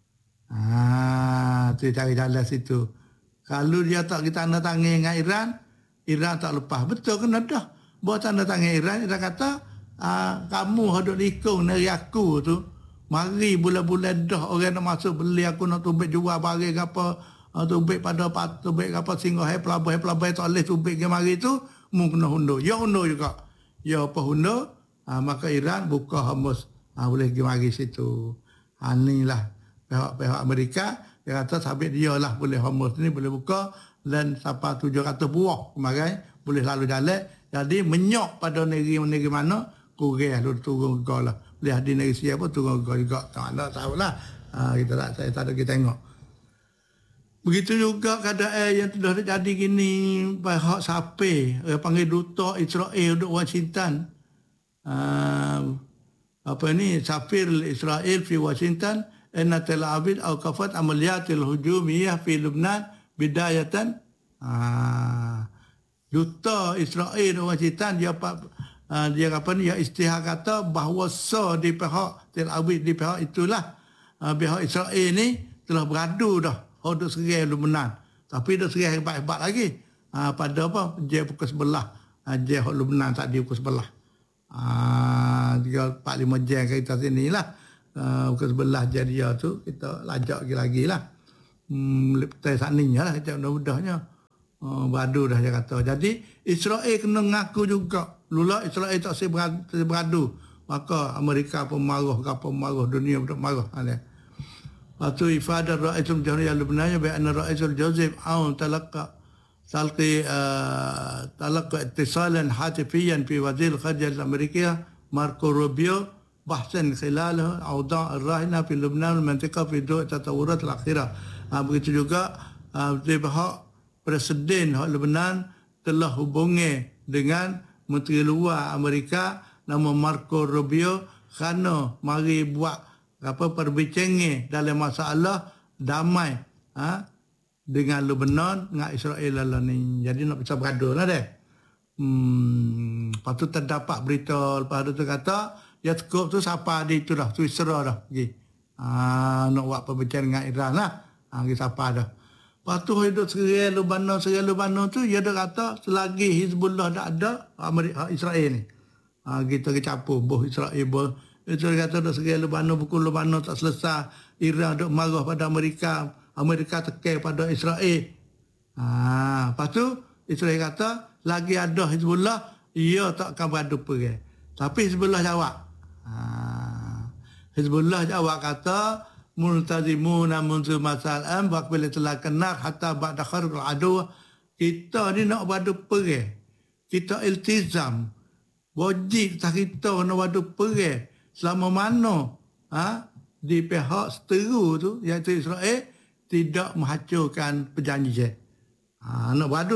Ah, tu cari jalan situ. Kalau dia tak kita tanda tangan dengan Iran, Iran tak lepas. Betul kena dah. Buat tanda tangan Iran, dia kata, ah, kamu hendak nikung dari aku tu. Mari bulan-bulan dah orang nak masuk beli aku nak tubik jual barang apa, tubik pada pat, tubik apa singgah hai pelabuh hai pelabuh tak boleh tubik ke mari tu, mu kena hundur. Ya hundur juga. Ya apa hundur? Ah, maka Iran buka Hormuz. Ha, boleh pergi mari situ. Ha, inilah pihak-pihak Amerika. Dia kata sabit dia lah boleh Hormuz ni boleh buka. Dan sampai tujuh ratus buah kemarin boleh lalu jalan. Jadi menyok pada negeri-negeri mana kurang lalu turun juga lah. Boleh di negeri siapa turun juga. Tak ada tahulah. Ha, kita tak, saya tak ada kita tengok. Begitu juga keadaan yang sudah terjadi gini. Pihak sapi. Dia panggil duta Israel duduk Washington. Ha, apa ni safir Israel di Washington anna Tel Aviv awqafat amaliyat al-hujumiyah fi Lebanon bidayatan. Ah, duta Israel di Washington dia apa uh, dia apa ni dia istihar kata bahawa so di pihak Tel Aviv di pihak itulah uh, pihak Israel ni telah beradu dah hodok serang Lebanon. Tapi dah serang hebat-hebat lagi. Uh, pada apa je pukul sebelah uh, je Lebanon tak di pukul sebelah. Ah, tiga empat lima jam kita sini lah. Uh, ke sebelah je dia tu kita lajak lagi lah. Hmm, lepas saninya lah kita mudah-mudahnya. Uh, badu dah dia kata. Jadi Israel kena ngaku juga. Lula Israel tak saya beradu. Maka Amerika pun marah, apa marah, dunia pun marah. Lepas tu ifadah Ra'isul Jamhuriyah Lebanon bi'anna Ra'isul Joseph Aoun talaqqa تلقي تلقى اتصالا هاتفيا في وزير الخارجية الأمريكية ماركو روبيو بحثا خلاله أوضاع الراهنة في لبنان والمنطقة في ضوء التطورات الأخيرة. Begitu juga pihak Presiden Lebanon telah hubungi dengan Menteri Luar Amerika nama Marco Rubio kerana mari buat apa perbincangan dalam masalah damai ha? Dengan Lebanon, dengan Israel lah ni. Jadi nak bisa berada lah deh. Hmm, lepas tu terdapat berita, lepas tu kata, ya cukup tu siapa di itu dah, Switzerland dah. Pergi. Ha, nak buat perbincangan dengan Iran lah. Ha, pergi siapa dah. Lepas tu hidup serang Lebanon, serang Lebanon tu, dia dah kata, selagi Hizbullah tak ada, Amerika, Israel ni. Ha, kita kecapur, boh Israel, boh. Itu dia kata, dah serang Lebanon, pukul Lebanon tak selesai. Iran duk marah pada Amerika. Amerika tekan pada Israel. Ha, lepas tu Israel kata lagi ada Hizbullah, ia tak akan beradu perang. Tapi Hizbullah jawab. Ha, Hizbullah jawab kata multazimuna munzu masalan waqbil telah kenar hatta ba'da kharul adu. Kita ni nak beradu perang. Kita iltizam. Wajib tak kita nak beradu perang selama mana ha, di pihak seteru tu iaitu Israel tidak menghancurkan perjanjian. Ha, nak beradu.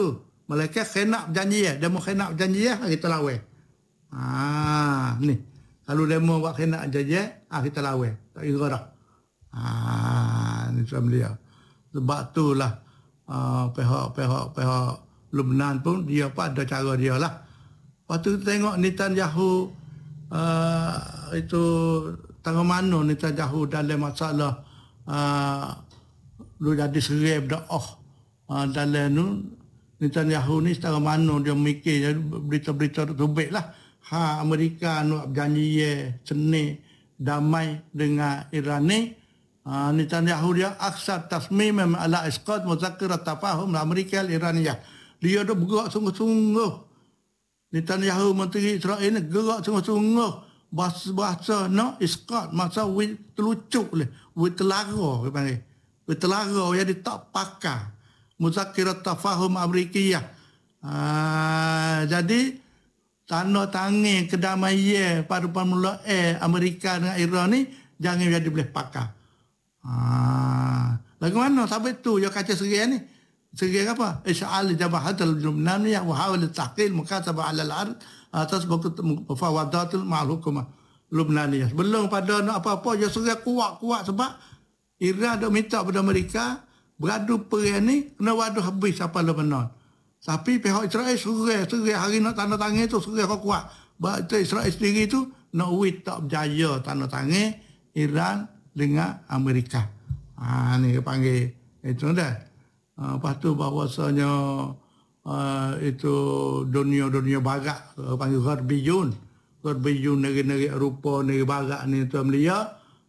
Malaikat kena berjanji ya. Demo kena berjanji ya, kita lawai. Ah, ni. Kalau demo buat kena berjanji ya, kita lawai. Tak kira dah. Ah, ni tuan beliau. Sebab tu lah uh, pihak-pihak pihak Lebanon pun dia apa ada cara dia lah. Lepas tu tengok Netanyahu uh, itu tangga mana Netanyahu dalam masalah uh, lu jadi serai berdoa uh, dalam nu Netanyahu ni tangga mana dia mikir berita-berita terbit lah. Ha Amerika nu berjanji seni damai dengan Iran ni. Uh, Netanyahu dia aksar tasmim ala isqat muzakkirat tafahum Amerika al-Iraniyah. Dia dah bergerak sungguh-sungguh. Netanyahu Menteri Israel ni gerak sungguh-sungguh. Bahasa-bahasa nak isqat masa wit telucuk le, wit telara dia panggil. Wit telara jadi tak pakar. Muzakkirat tafahum Amerikiyah. Uh, jadi tanda tangan kedamaian pada permulaan Amerika dengan Iran ni jangan jadi boleh pakar. Ah, lagu mana sampai tu dia kaca serai ni? Serai apa? Isya'al jabahatul Lubnaniyah wa hawal tahqil mukataba 'ala al-ard atas buku mufawadatul ma'al hukumah Lubnaniyah. Belum pada nak apa-apa dia serai kuat-kuat sebab Iran dah minta pada Amerika beradu perang ni kena wadu habis apa Lebanon. Tapi pihak Israel serai serai hari nak tanda tangan tu serai kuat. Sebab Israel sendiri tu nak wit tak berjaya tanda tangan Iran dengan Amerika. Ha, ni dia panggil itu dah. Ha, lepas tu bahawasanya uh, itu dunia-dunia barat uh, panggil Gharbiyun. Gharbiyun negeri-negeri Eropah, negeri barat ni tuan belia.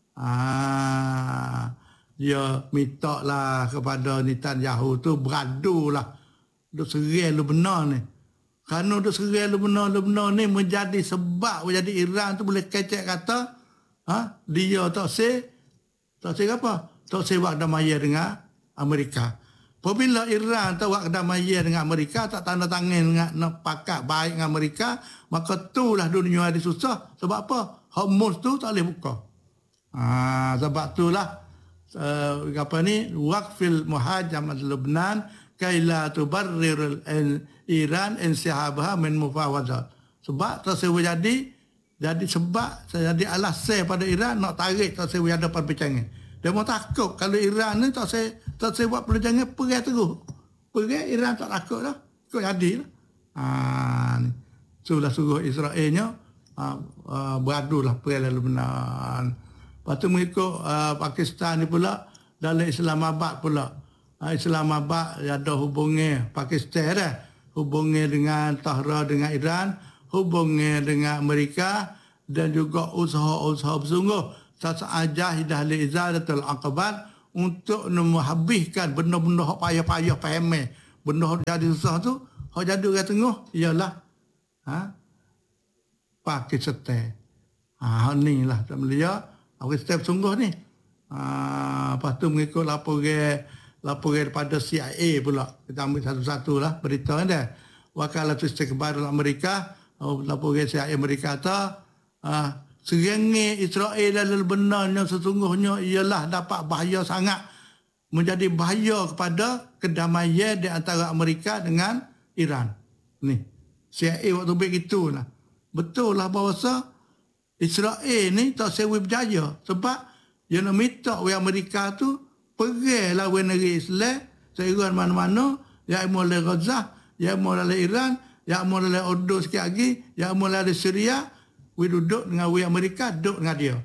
Ha, dia minta lah kepada Netanyahu tu beradu lah. Duk serai Lebanon ni. Kerana duk serai Lebanon, Lebanon ni menjadi sebab menjadi Iran tu boleh kecek kata ha, dia tak say tak say apa? Tak say buat damai dengan Amerika. Apabila Iran tak buat damai dengan Amerika, tak tanda tangan dengan nak pakat baik dengan Amerika, maka itulah dunia ada susah. Sebab apa? Hormuz tu tak boleh buka. Ha, sebab itulah uh, apa ni? Waqfil muhajamat Lebanon kaila tubarrir Iran insihabaha min mufawadat. Sebab tak sewa jadi Jadi sebab saya jadi alasan pada Iran nak tarik tak saya ada perbincangan. Dia mau takut kalau Iran ni tak saya tak saya buat perbincangan perang terus. Perang Iran tak takut dah. Kau jadi lah. Ha ni. Sudah suruh Israelnya ha, uh, beradulah perang Lebanon. Lepas tu mengikut uh, Pakistan ni pula dalam Islamabad pula. Uh, Islamabad ada hubungi Pakistan dah. Hubungi dengan Tehran dengan Iran. Hubungi dengan Amerika dan juga usaha-usaha bersungguh tasajah dahli izalatul aqabat untuk menghabiskan benda-benda hak payah-payah pahami. Benda hak jadi susah tu, hak jadi orang tengah ialah ha Pakistan. Ha ni lah tak belia Pakistan sungguh ni. Ha lepas tu mengikut laporan laporan daripada C I A pula. Kita ambil satu-satu lah berita dia. Wakalatul Istikhbarul Amerika laporan C I A Amerika kata uh, serangan Israel dan Lebanon yang sesungguhnya ialah dapat bahaya sangat, menjadi bahaya kepada kedamaian di antara Amerika dengan Iran. Ni C I A waktu begitu lah. Betul lah bahawa Israel ni tak sewa berjaya sebab dia nak minta oleh Amerika tu pergi lawan negeri Islam seiran mana-mana yang mulai Gaza, yang mulai Iran, yang mulai Ordo sikit lagi, yang mulai dari Syria, we duduk dengan we Amerika, duduk dengan dia.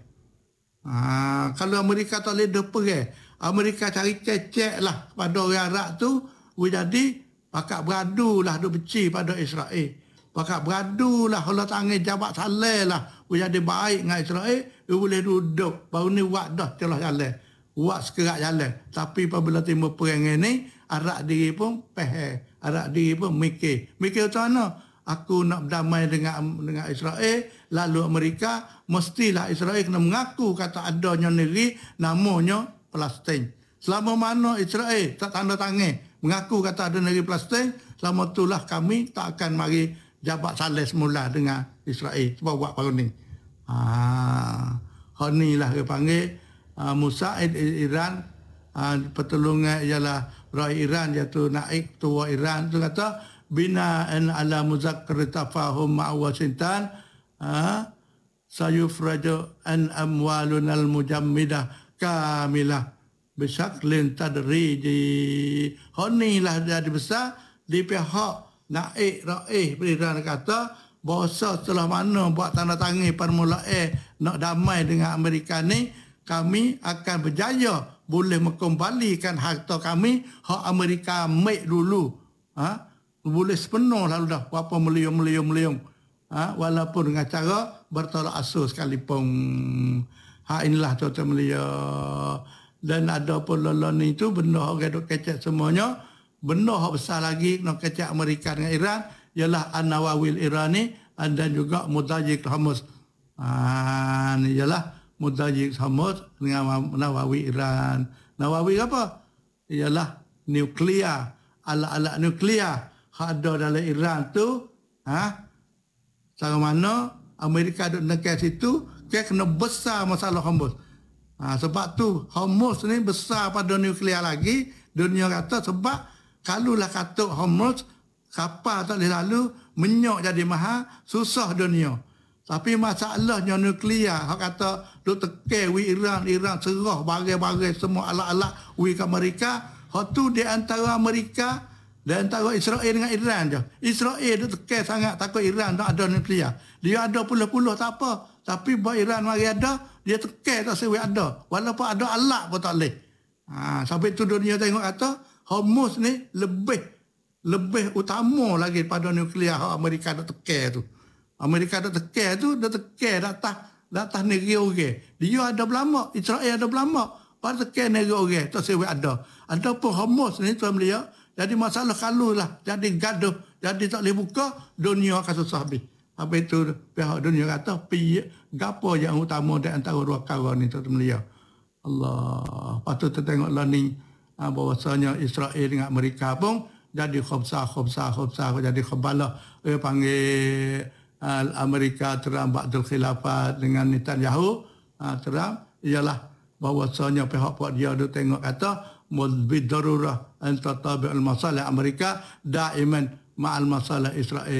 Ha, kalau Amerika tak boleh duduk pergi, Amerika cari cecek lah pada orang Arab tu, we jadi pakat beradu lah duduk benci pada Israel. Pakat beradu lah kalau tangan jabat salah lah, we jadi baik dengan Israel, we boleh duduk. Baru ni buat dah telah jalan. Buat sekerak jalan. Tapi apabila timbul perang ni, Arab diri pun peheh. Arab diri pun mikir. Mikir macam mana? Aku nak berdamai dengan dengan Israel, lalu Amerika, mestilah Israel kena mengaku kata adanya negeri namanya Palestin. Selama mana Israel tak tanda tangan mengaku kata ada negeri Palestin, selama itulah kami tak akan mari jabat salah semula dengan Israel. Sebab buat baru ni. Ha, ni lah dia panggil uh, Musaid Iran. Uh, pertolongan ialah Raih Iran iaitu Naik tua Iran tu kata bina'an ala muzakkar tafahum ma'a Washington ha sayufraju an amwalunal mujammidah kamilah bisaklin tadriji. Honilah jadi besar di pihak naik raih Iran kata bahawa setelah mana buat tanda tangan permulaan nak damai dengan Amerika ni, kami akan berjaya boleh mengembalikan harta kami hak Amerika ambil dulu. Ha? Boleh sepenuh lalu dah berapa meliung-meliung-meliung. Ha? Walaupun dengan cara bertolak asur sekalipun. Ha, inilah tuan-tuan melia. Dan ada pun lolon itu benda orang duk kecek semuanya. Benda yang besar lagi nak kecek Amerika dengan Iran ialah An-Nawawil Irani dan juga Mudajik Hamus. Ah, ni ialah Mudajik Hamus dengan Nawawi Iran. Nawawi apa? Ialah nuklear, alat-alat nuklear yang ada dalam Iran tu. Ha? Cara mana Amerika duk nekat situ, dia kena besar masalah Hamus. Ha, sebab tu Hamus ni besar pada nuklear lagi. Dunia kata sebab kalulah kata Hamus kapal tak boleh lalu, minyak jadi mahal, susah dunia. Tapi masalahnya nuklear, hak kata duk tekan wi Iran, Iran serah bagai-bagai semua alat-alat wi ke Amerika. Hak tu di antara Amerika dan antara Israel dengan Iran je. Israel duk tekan sangat takut Iran tak ada nuklear. Dia ada puluh-puluh tak apa. Tapi buat Iran mari ada, dia tekan tak sewi ada. Walaupun ada alat pun tak boleh. Ha, sampai tu dunia tengok kata Hormuz ni lebih lebih utama lagi pada nuklear yang Amerika dah tekan tu. Amerika dah tekan tu, dah tekan atas atas negeri orang. Dia ada belama, Israel ada belama. Pada tekan negeri orang, tak sewi ada. Ada pun Hormuz ni tuan belia. Jadi masalah kalau lah, jadi gaduh, jadi tak boleh buka, dunia akan susah habis. Habis tu pihak dunia kata, pi gapo yang utama di antara dua perkara ni tuan belia. Allah, patut kita tengoklah ni ha, bahawasanya Israel dengan Amerika pun jadi khobsah, khobsah, khobsah, jadi khobalah. Dia panggil uh, Amerika Trump Ba'dul Khilafat dengan Netanyahu. Uh, Trump ialah bahawasanya pihak-pihak dia tu tengok kata bidarurah an tatabi'ul masalah Amerika daiman ma'al masalah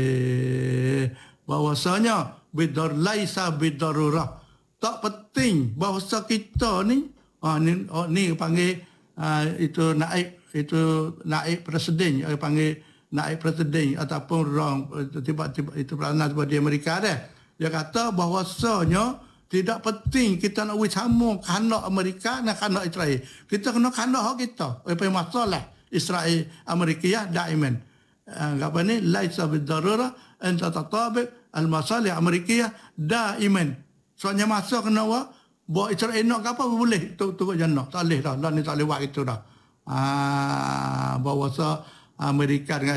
Israel. Bahawasanya bidar laisa bidarurah. Tak penting bahasa kita ni, oh, ni, oh, ni panggil uh, itu naib itu naib presiden, dia panggil naib presiden ataupun orang tiba-tiba itu peranan sebagai Amerika dah. Dia kata bahawasanya tidak penting kita nak bersama kanak Amerika dan kanak Israel. Kita kena kanak hak kita. Apa masalah Israel Amerika daiman. Apa ni? Laisa bidarurah an tatatabiq al-masalih Amerika daiman. Soalnya masa kena buat, buat Israel nak apa boleh turut jannah. Tak boleh dah. Dah ni tak boleh buat itu dah. Ah, bahawa Amerika dengan